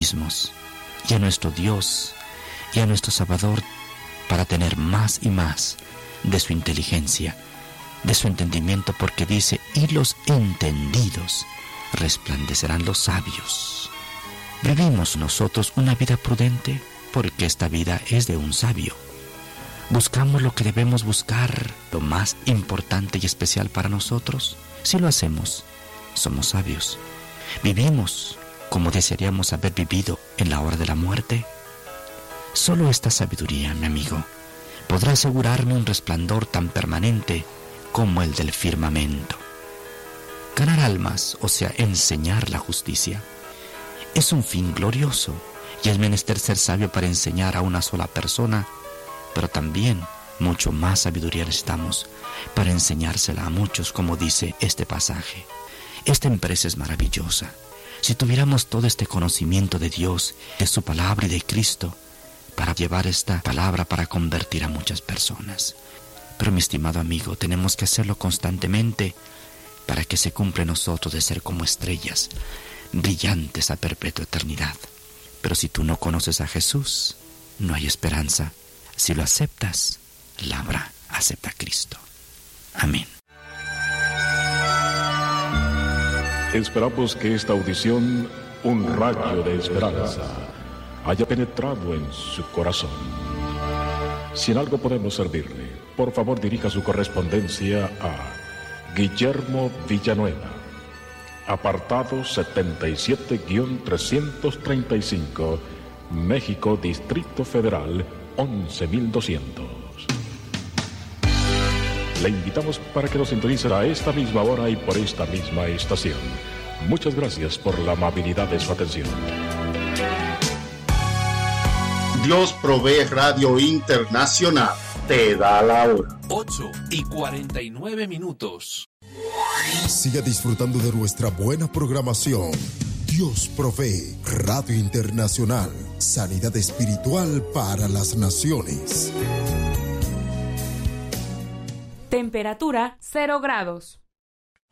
mismos y a nuestro Dios y a nuestro Salvador para tener más y más de su inteligencia, de su entendimiento, porque dice, y los entendidos resplandecerán los sabios. ¿Vivimos nosotros una vida prudente? Porque esta vida es de un sabio. ¿Buscamos lo que debemos buscar, lo más importante y especial para nosotros? Si lo hacemos, somos sabios. ¿Vivimos como desearíamos haber vivido en la hora de la muerte? Solo esta sabiduría, mi amigo, podrá asegurarme un resplandor tan permanente como el del firmamento. Ganar almas, o sea, enseñar la justicia, es un fin glorioso, y es menester ser sabio para enseñar a una sola persona, pero también mucho más sabiduría necesitamos para enseñársela a muchos, como dice este pasaje. Esta empresa es maravillosa. Si tuviéramos todo este conocimiento de Dios, de su palabra y de Cristo, para llevar esta palabra para convertir a muchas personas. Pero mi estimado amigo, tenemos que hacerlo constantemente para que se cumpla en nosotros de ser como estrellas, brillantes a perpetua eternidad. Pero si tú no conoces a Jesús, no hay esperanza. Si lo aceptas, la habrá. Acepta a Cristo. Amén. Esperamos que esta audición, un rayo de esperanza, haya penetrado en su corazón. Si en algo podemos servirle, por favor dirija su correspondencia a Guillermo Villanueva, apartado 77-335, México, Distrito Federal, 11.200. Le invitamos para que nos sintonice a esta misma hora y por esta misma estación. Muchas gracias por la amabilidad de su atención. Dios Provee Radio Internacional te da la hora. 8:49. Siga disfrutando de nuestra buena programación. Dios Provee Radio Internacional. Sanidad espiritual para las naciones. Temperatura 0 grados.